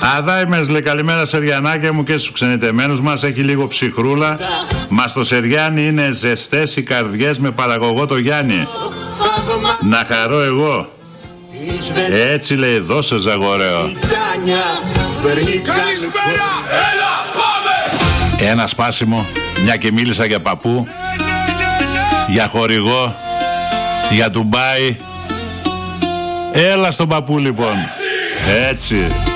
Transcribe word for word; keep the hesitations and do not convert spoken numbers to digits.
Αδάιμες λέει, καλημέρα Σεριανάκια μου και στους ξενιτεμένους μας. Έχει λίγο ψυχρούλα. Μα στο Σεριάνι είναι ζεστές οι καρδιές με παραγωγό το Γιάννη. Να χαρώ εγώ. Έτσι λέει, δώσε Ζαγορέο. Καλησπέρα, έλα πάμε. Ένα σπάσιμο, μια και μίλησα για παππού, για χορηγό, για Ντουμπάι. Έλα στον παππού λοιπόν. Έτσι.